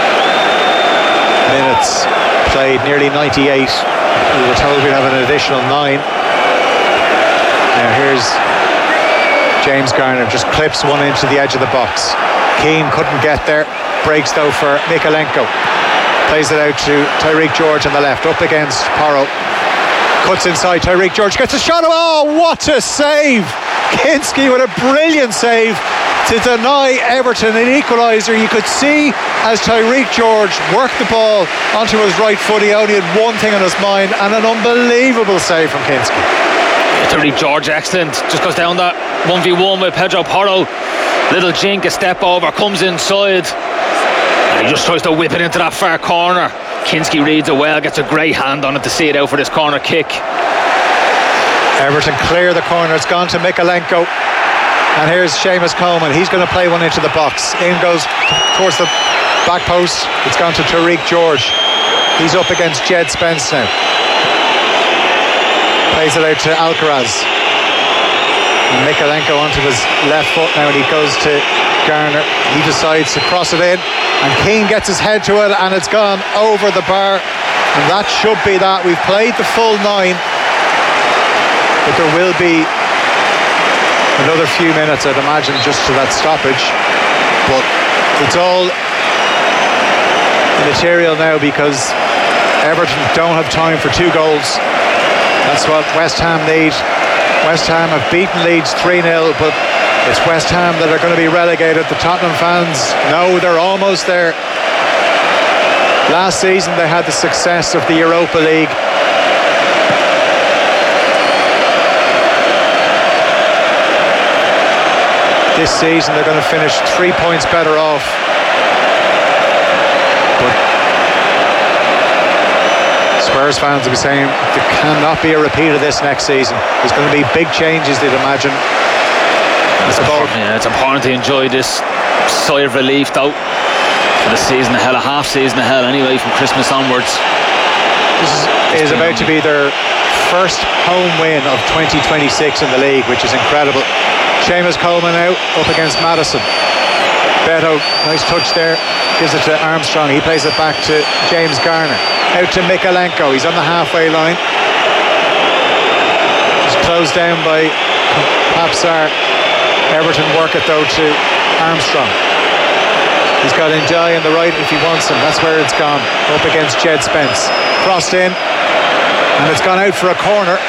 minutes played, nearly ninety-eight. We were told we'd have an additional nine. Now here's James Garner, just clips one into the edge of the box. Keane couldn't get there, breaks though for Mikalenko, plays it out to Tyreek George on the left, up against Porro, cuts inside, Tyreek George gets a shot. Oh, what a save! Kinski with a brilliant save to deny Everton an equaliser. You could see as Tyreek George worked the ball onto his right foot, he only had one thing on his mind, and an unbelievable save from Kinski. Tyreek George, excellent, just goes down that one v one with Pedro Porro. Little jink, a step over, comes inside, and he just tries to whip it into that far corner. Kinski reads it well, gets a great hand on it to see it out for this corner kick. Everton clear the corner, it's gone to Mikalenko, and here's Seamus Coleman. He's going to play one into the box. In goes towards the back post, it's gone to Tyreek George. He's up against Jed Spence now. Plays it out to Alcaraz. And Mikalenko onto his left foot now, and he goes to Garner. He decides to cross it in, and Keane gets his head to it, and it's gone over the bar, and that should be that. We've played the full nine, but there will be another few minutes, I'd imagine, just to that stoppage. But it's all immaterial now, because Everton don't have time for two goals. That's what West Ham need. West Ham have beaten Leeds three nil, but it's West Ham that are going to be relegated. The Tottenham fans know they're almost there. Last season they had the success of the Europa League. This season they're going to finish three points better off. But Spurs fans will be saying there cannot be a repeat of this next season. There's going to be big changes, they'd imagine. It's important, yeah, it's important to enjoy this sigh of relief though, for the season of hell, a half season of hell anyway, from Christmas onwards. This is, is about to be their first home win of twenty twenty-six in the league, which is incredible. Seamus Coleman out up against Maddison. Beto, nice touch there, gives it to Armstrong. He plays it back to James Garner. Out to Mikalenko, he's on the halfway line. He's closed down by Papsar. Everton work it though to Armstrong. He's got Ndiaye on the right if he wants him. That's where it's gone, up against Jed Spence. Crossed in, and it's gone out for a corner.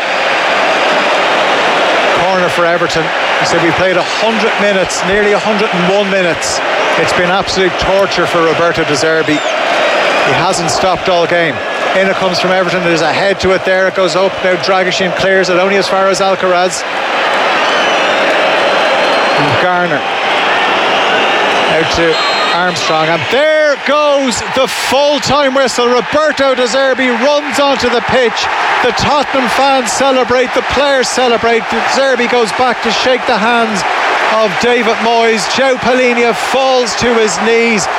Corner for Everton. He said we played one hundred minutes, nearly one hundred one minutes. It's been absolute torture for Roberto De Zerbi. He hasn't stopped all game. In it comes from Everton. There's a head to it there. It goes up. Now Dragishin clears it only as far as Alcaraz. And Garner. Out to Armstrong. And there goes the full-time whistle. Roberto De Zerbi runs onto the pitch. The Tottenham fans celebrate, the players celebrate. De Zerbi goes back to shake the hands of David Moyes. Joe Palhinha falls to his knees.